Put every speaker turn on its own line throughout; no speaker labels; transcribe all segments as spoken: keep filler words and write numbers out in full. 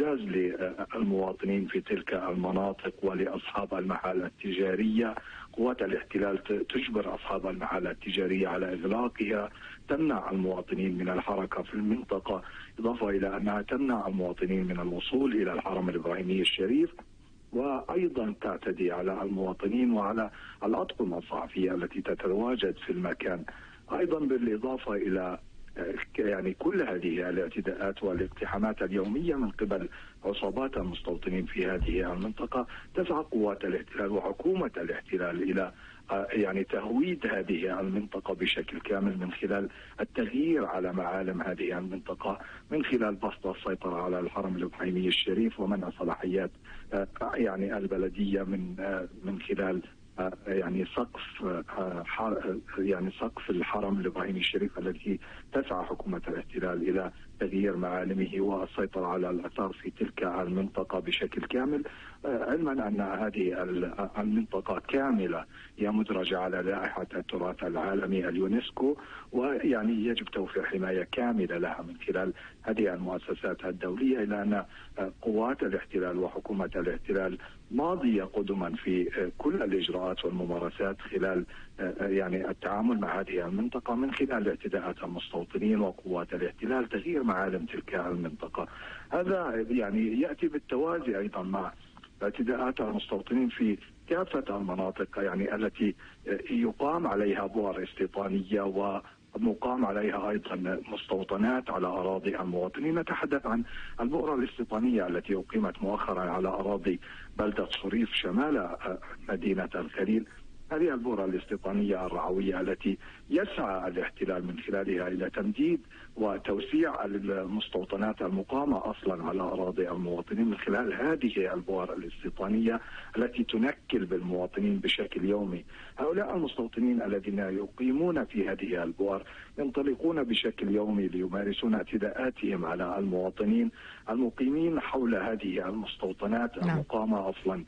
إعجاز للمواطنين في تلك المناطق ولأصحاب المحال التجارية. قوات الاحتلال تجبر أصحاب المحال التجارية على إغلاقها، تمنع المواطنين من الحركة في المنطقة، إضافة إلى أنها تمنع المواطنين من الوصول إلى الحرم الإبراهيمي الشريف، وأيضا تعتدي على المواطنين وعلى الأطقم الصحفية التي تتواجد في المكان. أيضا بالإضافة إلى يعني كل هذه الاعتداءات والاقتحامات اليومية من قبل عصابات المستوطنين في هذه المنطقة، تسعى قوات الاحتلال وحكومة الاحتلال إلى يعني تهويد هذه المنطقة بشكل كامل من خلال التغيير على معالم هذه المنطقة، من خلال بسط السيطرة على الحرم الإبراهيمي الشريف ومنع صلاحيات يعني البلدية من من خلال يعني سقف يعني سقف الحرم الإبراهيمي الشريف التي تسعى حكومة الاحتلال إلى تغيير معالمه والسيطرة على الآثار في تلك المنطقة بشكل كامل، علما أن هذه المنطقة كاملة هي مدرجة على لائحة التراث العالمي اليونسكو، ويعني يجب توفير حماية كاملة لها من خلال هذه المؤسسات الدولية، إلى أن قوات الاحتلال وحكومة الاحتلال ماضية قدما في كل الإجراءات والممارسات خلال يعني التعامل مع هذه المنطقة من خلال اعتداءات المستوطنين وقوات الاحتلال، تغيير معالم تلك المنطقة. هذا يعني يأتي بالتوازي أيضا مع اعتداءات المستوطنين في كافة المناطق يعني التي يقام عليها بؤر استيطانية ومقام عليها أيضا مستوطنات على أراضي المواطنين. نتحدث عن البؤرة الاستيطانية التي أقيمت مؤخرا على أراضي بلدة صريف شمال مدينة الخليل. هذه البؤرة الاستيطانية الرعوية التي يسعى الاحتلال من خلالها إلى تمديد وتوسيع المستوطنات المقامة أصلا على أراضي المواطنين من خلال هذه البؤر الاستيطانية التي تنكل بالمواطنين بشكل يومي. هؤلاء المستوطنين الذين يقيمون في هذه البؤر ينطلقون بشكل يومي ليمارسون اعتداءاتهم على المواطنين المقيمين حول هذه المستوطنات المقامة أصلا.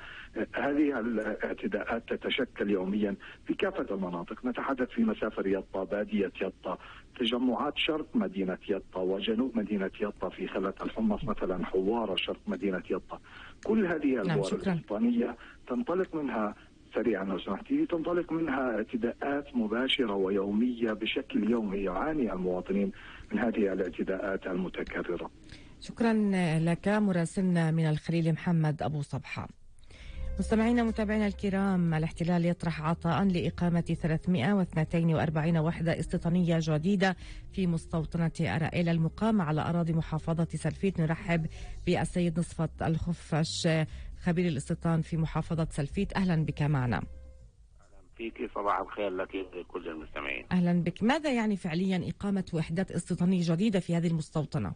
هذه الاعتداءات تتشكل يوميا في كافة المناطق، نتحدث في مسافر يطا، بادية يطا، تجمعات شرق مدينة يطا وجنوب مدينة يطا في خلة الحمص مثلا، حوارة شرق مدينة يطا. كل هذه البؤر الاستيطانية تنطلق منها سريعا لو سمحتي تنطلق منها اعتداءات مباشرة ويومية بشكل يومي، يعاني المواطنين من هذه الاعتداءات المتكررة.
شكرا لك مراسلنا من الخليل محمد أبو صبحة. مستمعينا متابعينا الكرام، الاحتلال يطرح عطاء لإقامة ثلاثمئة واثنين وأربعين وحدة استيطانية جديدة في مستوطنة أرائيل المقامة على أراضي محافظة سلفيت. نرحب بالسيد نصفت الخفش خبير الاستيطان في محافظة سلفيت، أهلا بك معنا.
أهلا فيك، صباح الخير لك ولكل المستمعين.
أهلا بك. ماذا يعني فعليا إقامة وحدات استيطانية جديدة في هذه المستوطنة؟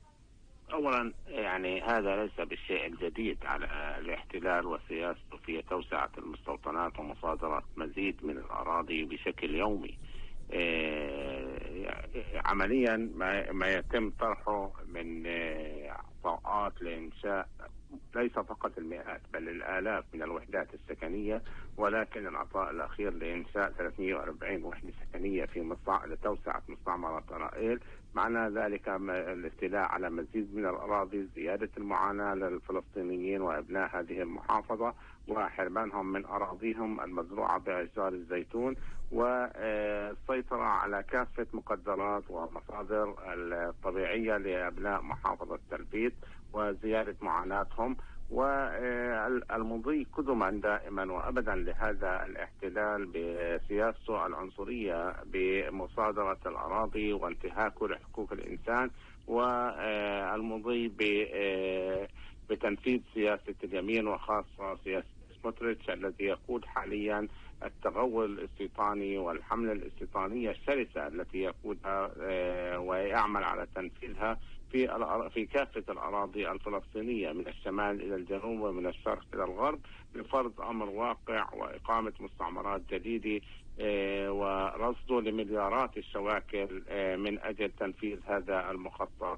أولا يعني هذا ليس بالشيء الجديد على الاحتلال وسياسته في توسعة المستوطنات ومصادرة مزيد من الأراضي بشكل يومي. عمليا ما, ما يتم طرحه من عطاءات لإنشاء ليس فقط المئات بل الآلاف من الوحدات السكنية، ولكن العطاء الأخير لإنشاء ثلاثمئة وأربعين وحدة سكنية في مصع... لتوسعة مستعمرة أرائيل. معنى ذلك الاستيلاء على مزيد من الأراضي، زيادة المعاناة للفلسطينيين وأبناء هذه المحافظة وحرمانهم من أراضيهم المزروعة بأشجار الزيتون، والسيطرة على كافة مقدرات ومصادر الطبيعية لأبناء محافظة سلفيت وزيادة معاناتهم. والمضي قدما دائما وأبدا لهذا الاحتلال بسياسته العنصرية بمصادرة الأراضي وانتهاكه لحقوق الإنسان، والمضي بتنفيذ سياسة اليمين وخاصة سياسة سموتريتش الذي يقود حاليا التغول الاستيطاني والحملة الاستيطانية الشرسة التي يقودها ويعمل على تنفيذها في في كافة الأراضي الفلسطينية من الشمال إلى الجنوب ومن الشرق إلى الغرب، بفرض أمر واقع وإقامة مستعمرات جديدة ورصده لمليارات الشواكل من أجل تنفيذ هذا المخطط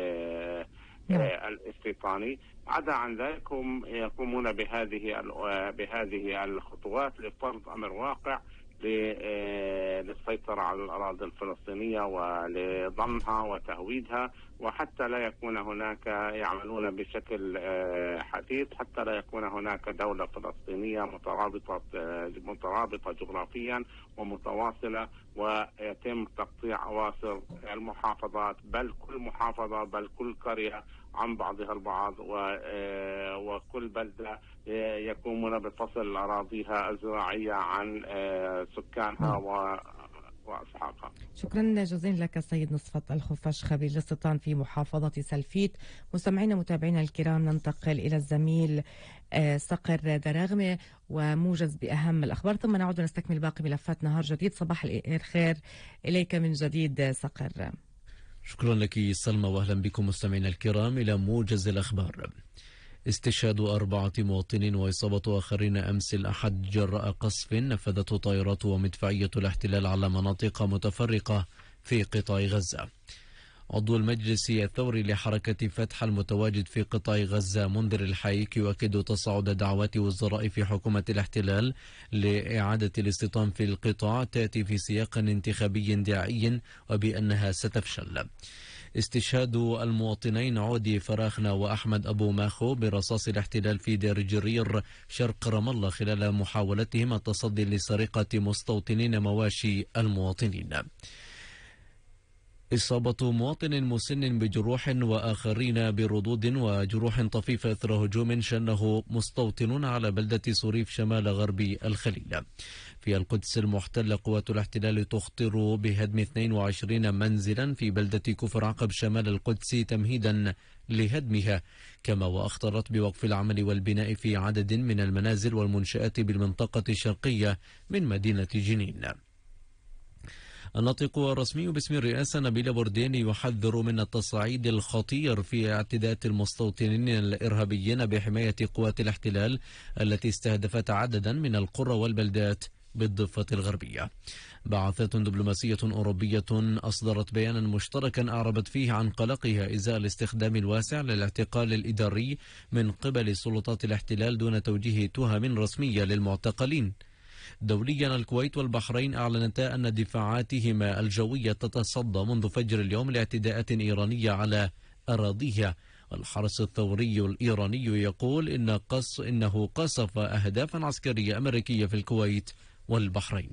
الاستيطاني. عدا عن ذلك هم يقومون بهذه بهذه الخطوات لفرض أمر واقع للسيطرة على الأراضي الفلسطينية ولضمها وتهويدها، وحتى لا يكون هناك يعملون بشكل حديث حتى لا يكون هناك دولة فلسطينية مترابطة مترابطة جغرافيا ومتواصلة، ويتم تقطيع أواصر المحافظات، بل كل محافظة بل كل قرية عن بعضها البعض، وكل بلدة يقومون بفصل أراضيها الزراعية عن سكانها وأصحابها.
شكرا جزيلا لك سيد نصفت الخفاش خبير الاستيطان في محافظة سلفيت. مستمعينا متابعينا الكرام، ننتقل إلى الزميل صقر دراغمة وموجز بأهم الأخبار، ثم نعود نستكمل باقي ملفات نهار جديد. صباح الخير إليك من جديد صقر.
شكرا لك سلمى، وأهلا بكم مستمعينا الكرام إلى موجز الأخبار. استشهاد أربعة مواطنين وإصابة آخرين أمس الأحد جراء قصف نفذته طائرات ومدفعية الاحتلال على مناطق متفرقة في قطاع غزة. عضو المجلس الثوري لحركة فتح المتواجد في قطاع غزة منذر الحيك يؤكد تصاعد دعوات وزراء في حكومة الاحتلال لإعادة الاستيطان في القطاع تأتي في سياق انتخابي داعي وبأنها ستفشل. استشهاد المواطنين عودي فراخنا وأحمد أبو ماخو برصاص الاحتلال في دير جرير شرق رام الله خلال محاولتهم التصدي لسرقة مستوطنين مواشي المواطنين. إصابة مواطن مسن بجروح وآخرين بردود وجروح طفيفة إثر هجوم شنه مستوطنون على بلدة صريف شمال غرب الخليل. في القدس المحتلة قوات الاحتلال تخطر بهدم اثنين وعشرين منزلا في بلدة كفر عقب شمال القدس تمهيدا لهدمها، كما وأخطرت بوقف العمل والبناء في عدد من المنازل والمنشآت بالمنطقة الشرقية من مدينة جنين. الناطق الرسمي باسم الرئاسة نبيل بوردين يحذر من التصعيد الخطير في اعتداءات المستوطنين الإرهابيين بحماية قوات الاحتلال التي استهدفت عددا من القرى والبلدات بالضفة الغربية. بعثات دبلوماسية أوروبية أصدرت بيانا مشتركا أعربت فيه عن قلقها إزاء الاستخدام الواسع للاعتقال الإداري من قبل سلطات الاحتلال دون توجيه تهم رسمية للمعتقلين. دوليا الكويت والبحرين أعلنتا أن دفاعاتهما الجوية تتصدى منذ فجر اليوم لاعتداءات إيرانية على أراضيها. الحرس الثوري الإيراني يقول إن قص إنه قصف أهدافا عسكرية أمريكية في الكويت والبحرين.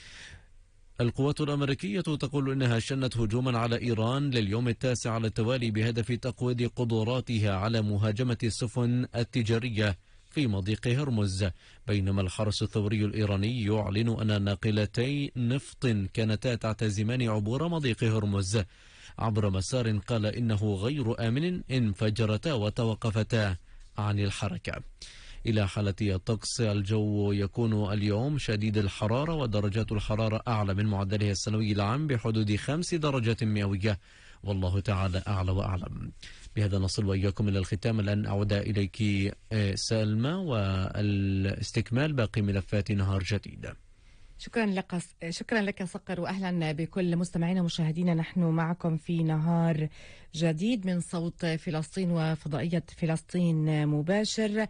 القوات الأمريكية تقول إنها شنت هجوما على إيران لليوم التاسع على التوالي بهدف تقويض قدراتها على مهاجمة السفن التجارية في مضيق هرمز، بينما الحرس الثوري الإيراني يعلن أن ناقلتي نفط كانتا تعتزمان عبور مضيق هرمز عبر مسار قال إنه غير آمن انفجرتا وتوقفتا عن الحركة. إلى حالة الطقس، الجو يكون اليوم شديد الحرارة ودرجات الحرارة أعلى من معدلها السنوي العام بحدود خمس درجات مئوية، والله تعالى أعلى وأعلم. بهذا نصل وإياكم إلى الختام. الآن أعود إليك سلمى والاستكمال باقي ملفات نهار جديد.
شكرا لك شكرا لك صقر، واهلا بكل مستمعينا ومشاهدينا. نحن معكم في نهار جديد من صوت فلسطين وفضائية فلسطين مباشر.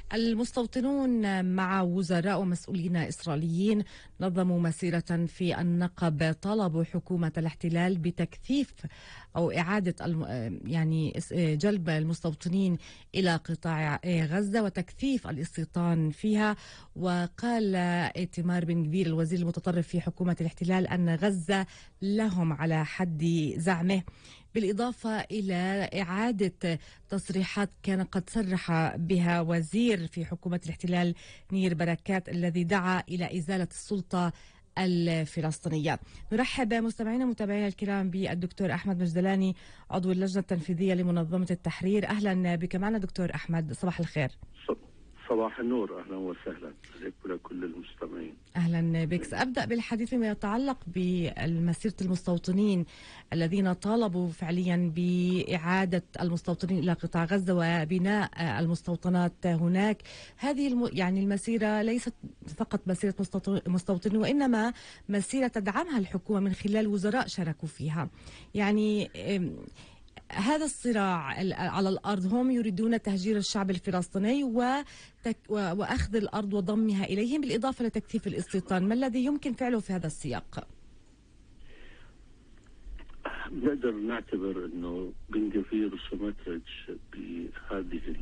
المستوطنون مع وزراء ومسؤولين إسرائيليين نظموا مسيرة في النقب طلبوا حكومة الاحتلال بتكثيف أو إعادة يعني جلب المستوطنين إلى قطاع غزة وتكثيف الاستيطان فيها. وقال إيتمار بن جفير الوزير المتطرف في حكومة الاحتلال أن غزة لهم على حد زعمه، بالإضافة إلى إعادة تصريحات كان قد صرح بها وزير في حكومة الاحتلال نير بركات الذي دعا إلى إزالة السلطة الفلسطينية. نرحب مستمعينا متابعينا الكرام بالدكتور أحمد مجدلاني عضو اللجنة التنفيذية لمنظمة التحرير. أهلا بك معنا دكتور أحمد، صباح الخير.
صباح النور، أهلا وسهلا عليك ولكل المستمعين.
أهلا بك. سأبدأ بالحديث فيما يتعلق بمسيرة المستوطنين الذين طالبوا فعليا بإعادة المستوطنين إلى قطاع غزة وبناء المستوطنات هناك. هذه الم... يعني المسيرة ليست فقط مسيرة مستوطنين وإنما مسيرة تدعمها الحكومة من خلال وزراء شاركوا فيها. يعني هذا الصراع على الأرض، هم يريدون تهجير الشعب الفلسطيني وتك وأخذ الأرض وضمها إليهم بالإضافة لتكثيف الاستيطان، ما الذي يمكن فعله في هذا السياق؟
نقدر نعتبر أنه بن غفير وسموتريتش بهذه